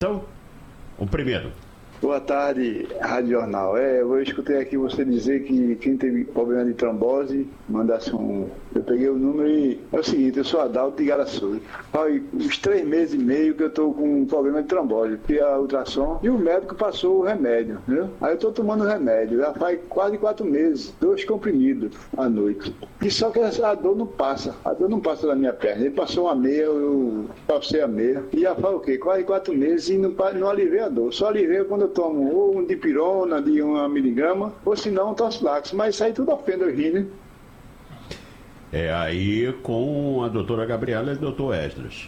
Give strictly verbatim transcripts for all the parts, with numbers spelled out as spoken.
Então, o primeiro. Boa tarde, Rádio Jornal. É, eu escutei aqui você dizer que quem teve problema de trombose, mandasse um... Eu peguei o número e... É o seguinte, eu sou Adalto de Igaraçu. Faz uns três meses e meio que eu estou com um problema de trombose. Fui a ultrassom e o médico passou o remédio, entendeu? Aí eu estou tomando o remédio, já faz quase quatro meses, dois comprimidos à noite. E só que a dor não passa, a dor não passa da minha perna. Ele passou uma meia, eu passei a meia. E já faz o quê? Quase quatro meses e não, não alivei a dor. Só alivei quando eu tomo ou um dipirona de uma miligrama, ou se não um Tosflax. Mas isso aí tudo ofende o rim, né? É aí com a doutora Gabriela e o doutor Esdras.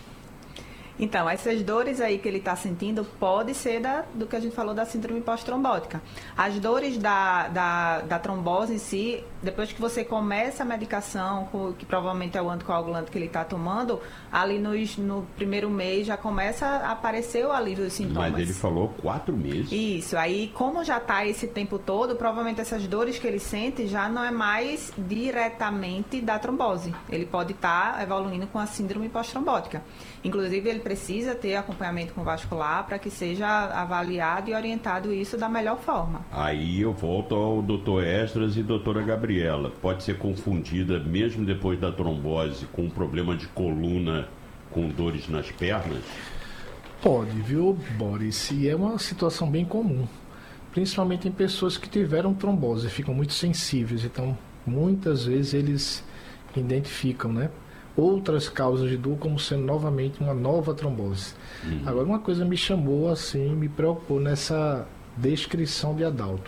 Então, essas dores aí que ele está sentindo pode ser da, do que a gente falou da síndrome pós-trombótica. As dores da, da, da trombose em si, depois que você começa a medicação, que provavelmente é o anticoagulante que ele está tomando, ali nos, no primeiro mês já começa a aparecer o alívio dos sintomas. Mas ele falou quatro meses. Isso, aí como já está esse tempo todo, provavelmente essas dores que ele sente já não é mais diretamente da trombose. Ele pode estar tá evoluindo com a síndrome pós-trombótica. Inclusive, ele precisa ter acompanhamento com vascular para que seja avaliado e orientado isso da melhor forma. Aí eu volto ao doutor Esdras e doutora Gabriela. Pode ser confundida, mesmo depois da trombose, com um problema de coluna, com dores nas pernas? Pode, viu, Boris? E é uma situação bem comum, principalmente em pessoas que tiveram trombose, ficam muito sensíveis, então muitas vezes eles identificam, né, outras causas de dor como sendo novamente uma nova trombose. Uhum. Agora, uma coisa me chamou assim, me preocupou nessa descrição de Adalto.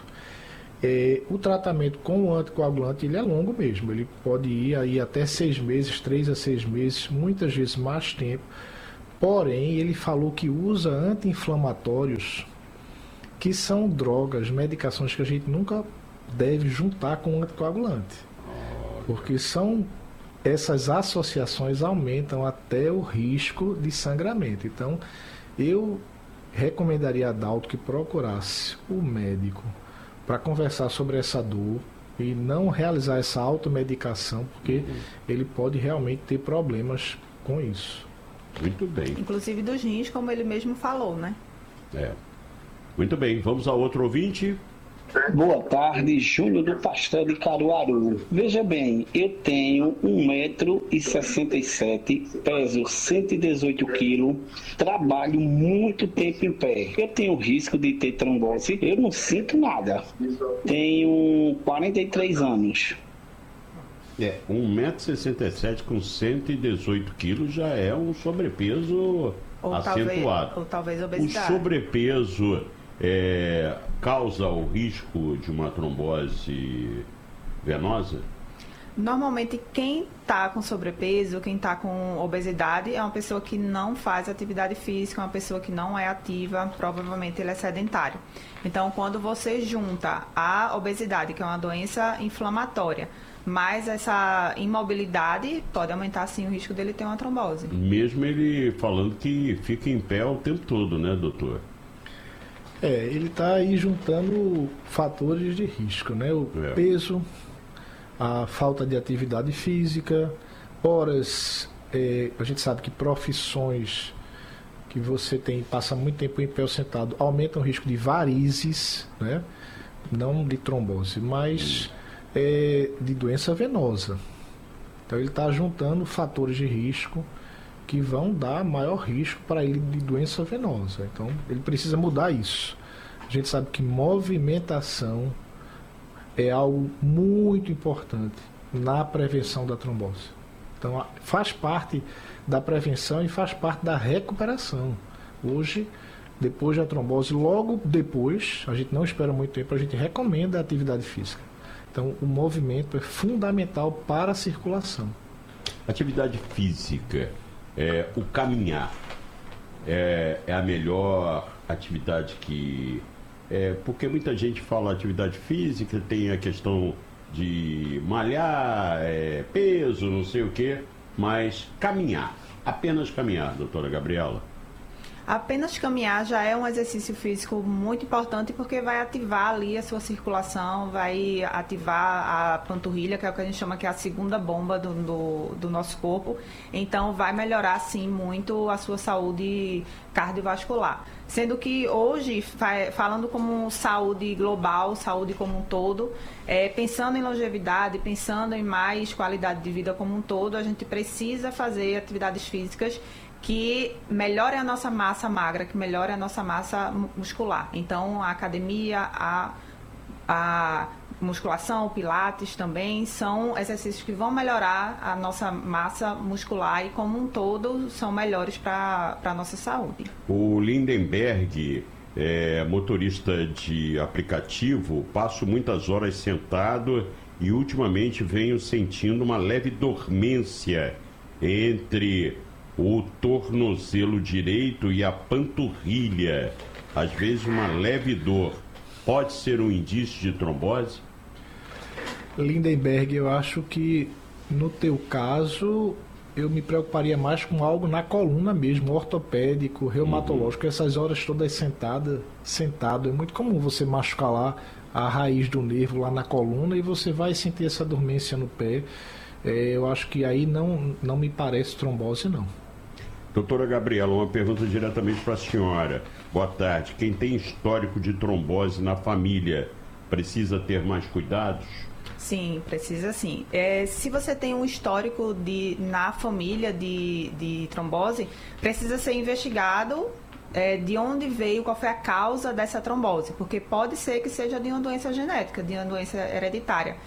É, o tratamento com o anticoagulante ele é longo mesmo, ele pode ir aí até seis meses, três a seis meses, muitas vezes mais tempo. Porém, ele falou que usa anti-inflamatórios, que são drogas, medicações que a gente nunca deve juntar com o anticoagulante, porque são essas associações aumentam até o risco de sangramento. Então, eu recomendaria a Adalto que procurasse o médico para conversar sobre essa dor e não realizar essa automedicação, porque uhum. ele pode realmente ter problemas com isso. Muito bem. Inclusive dos rins, como ele mesmo falou, né? É. Muito bem, vamos a outro ouvinte. Boa tarde, Júnior do Pastel de Caruaru. Veja bem, eu tenho um metro e sessenta e sete, peso cento e dezoito quilos, trabalho muito tempo em pé. Eu tenho risco de ter trombose? Eu não sinto nada. Tenho quarenta e três anos. É, um metro e sessenta e sete com cento e dezoito quilos já é um sobrepeso ou acentuado. Talvez, ou talvez obesidade. O sobrepeso é, causa o risco de uma trombose venosa? Normalmente, quem está com sobrepeso, quem está com obesidade, é uma pessoa que não faz atividade física, uma pessoa que não é ativa, provavelmente ele é sedentário. Então, quando você junta a obesidade, que é uma doença inflamatória, mas essa imobilidade pode aumentar sim o risco dele ter uma trombose. Mesmo ele falando que fica em pé o tempo todo, né, doutor? É, ele está aí juntando fatores de risco, né? O é. peso, a falta de atividade física, horas, é, a gente sabe que profissões que você tem, passa muito tempo em pé ou sentado, aumentam o risco de varizes, né? Não de trombose, mas é, de doença venosa. Então ele está juntando fatores de risco que vão dar maior risco para ele de doença venosa. Então ele precisa mudar isso. A gente sabe que movimentação é algo muito importante na prevenção da trombose. Então faz parte da prevenção e faz parte da recuperação. Hoje, depois da trombose, logo depois, a gente não espera muito tempo, a gente recomenda a atividade física. Então o movimento é fundamental para a circulação. Atividade física, é, o caminhar é, é a melhor atividade que... É, porque muita gente fala atividade física, tem a questão de malhar, é, peso, não sei o quê, mas caminhar, apenas caminhar, doutora Gabriela. Apenas caminhar já é um exercício físico muito importante porque vai ativar ali a sua circulação, vai ativar a panturrilha, que é o que a gente chama que é a segunda bomba do, do, do nosso corpo. Então vai melhorar sim muito a sua saúde cardiovascular. Sendo que hoje, falando como saúde global, saúde como um todo, é, pensando em longevidade, pensando em mais qualidade de vida como um todo, a gente precisa fazer atividades físicas que melhorem a nossa massa magra, que melhorem a nossa massa muscular. Então, a academia, a, a musculação, o pilates também são exercícios que vão melhorar a nossa massa muscular e, como um todo, são melhores para a nossa saúde. O Lindenberg, é, motorista de aplicativo, passo muitas horas sentado e ultimamente venho sentindo uma leve dormência entre o tornozelo direito e a panturrilha. Às vezes uma leve dor. Pode ser um indício de trombose? Lindenberg, eu acho que no teu caso eu me preocuparia mais com algo na coluna mesmo, ortopédico, reumatológico. Uhum. Essas horas todas sentada, sentado, é muito comum você machucar lá a raiz do nervo lá na coluna e você vai sentir essa dormência no pé. É, eu acho que aí não, não me parece trombose, não. Doutora Gabriela, uma pergunta diretamente para a senhora. Boa tarde. Quem tem histórico de trombose na família precisa ter mais cuidados? Sim, precisa sim. É, se você tem um histórico de, na família de, de trombose, precisa ser investigado é, de onde veio, qual foi a causa dessa trombose, porque pode ser que seja de uma doença genética, de uma doença hereditária.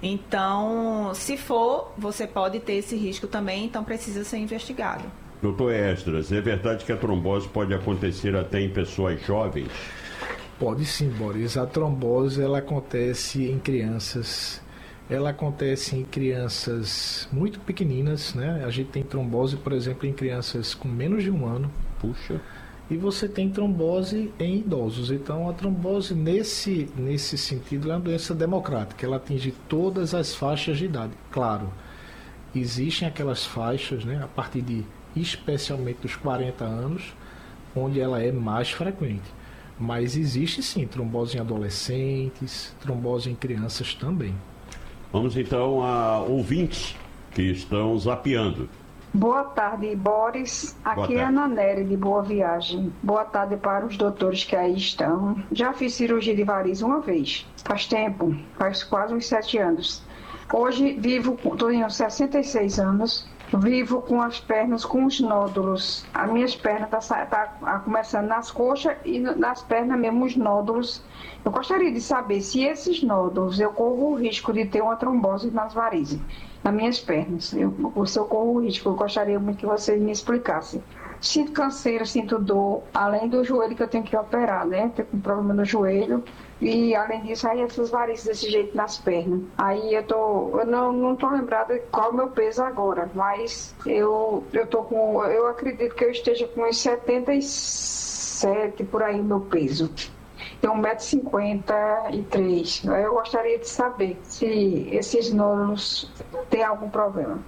Então, se for, você pode ter esse risco também, então precisa ser investigado. Doutor Esdras, é verdade que a trombose pode acontecer até em pessoas jovens? Pode sim, Boris. A trombose ela acontece em crianças, ela acontece em crianças muito pequeninas, né? A gente tem trombose, por exemplo, em crianças com menos de um ano. Puxa. E você tem trombose em idosos. Então, a trombose, nesse, nesse sentido, é uma doença democrática. Ela atinge todas as faixas de idade. Claro, existem aquelas faixas, né, a partir de, especialmente dos quarenta anos, onde ela é mais frequente. Mas existe, sim, trombose em adolescentes, trombose em crianças também. Vamos, então, a ouvintes que estão zapeando. Boa tarde, Boris. Aqui é a Ana Nery, de Boa Viagem. Boa tarde para os doutores que aí estão. Já fiz cirurgia de variz uma vez. Faz tempo, faz quase uns sete anos. Hoje vivo, tenho sessenta e seis anos, vivo com as pernas com os nódulos. As minhas pernas estão tá, tá começando nas coxas e nas pernas mesmo os nódulos. Eu gostaria de saber se esses nódulos eu corro o risco de ter uma trombose nas varizes. Nas minhas pernas, eu, se eu corro o risco, eu gostaria muito que vocês me explicassem. Sinto canseira, sinto dor, além do joelho que eu tenho que operar, né? Tenho um problema no joelho e além disso, aí essas varizes desse jeito nas pernas. Aí eu tô, eu não, não tô lembrada qual é o meu peso agora, mas eu, eu tô com, eu acredito que eu esteja com uns setenta e sete por aí meu peso. Tenho um metro e cinquenta e três. Eu gostaria de saber se esses nódulos têm algum problema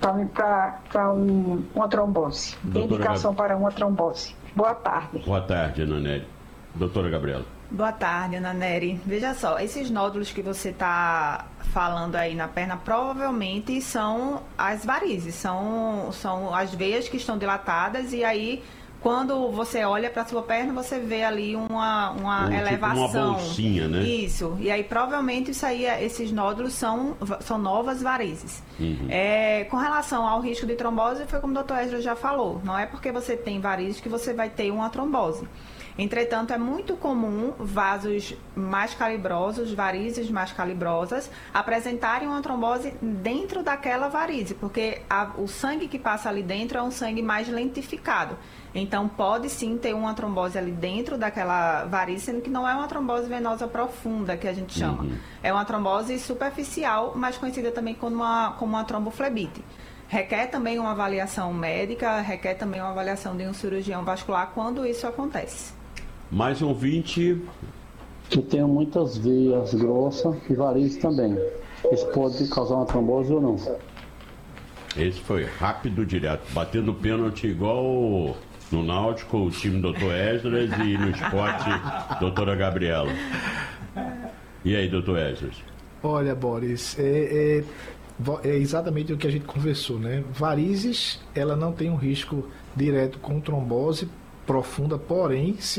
para um, uma trombose. Doutora indicação Gab... para uma trombose. Boa tarde. Boa tarde, Ana Nery. Doutora Gabriela. Boa tarde, Ana Nery. Veja só, esses nódulos que você está falando aí na perna provavelmente são as varizes, são, são as veias que estão dilatadas e aí quando você olha para a sua perna, você vê ali uma, uma um, elevação. Tipo uma bolsinha, né? Isso. E aí, provavelmente, isso aí, esses nódulos são, são novas varizes. Uhum. É, com relação ao risco de trombose, foi como o doutor Esdras já falou. Não é porque você tem varizes que você vai ter uma trombose. Entretanto, é muito comum vasos mais calibrosos, varizes mais calibrosas, apresentarem uma trombose dentro daquela varize, porque a, o sangue que passa ali dentro é um sangue mais lentificado. Então, pode sim ter uma trombose ali dentro daquela varize, sendo que não é uma trombose venosa profunda, que a gente chama. Uhum. É uma trombose superficial, mas conhecida também como uma, como uma tromboflebite. Requer também uma avaliação médica, requer também uma avaliação de um cirurgião vascular quando isso acontece. Mais um vinte. Eu tenho muitas veias grossas e varizes também. Isso pode causar uma trombose ou não? Esse foi rápido, direto. Batendo pênalti igual No Náutico, o time doutor Esdras e no esporte, doutora Gabriela. E aí, doutor Esdras? Olha, Boris, é, é, é exatamente o que a gente conversou, né? Varizes, ela não tem um risco direto com trombose profunda, porém, se